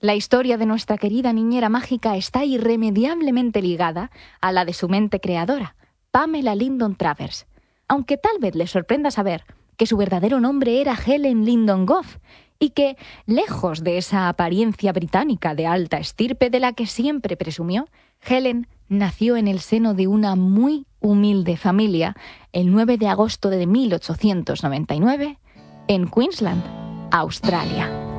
La historia de nuestra querida niñera mágica está irremediablemente ligada a la de su mente creadora, Pamela Lyndon Travers, aunque tal vez les sorprenda saber que su verdadero nombre era Helen Lyndon Gough y que, lejos de esa apariencia británica de alta estirpe de la que siempre presumió, Helen nació en el seno de una muy humilde familia el 9 de agosto de 1899 en Queensland, Australia.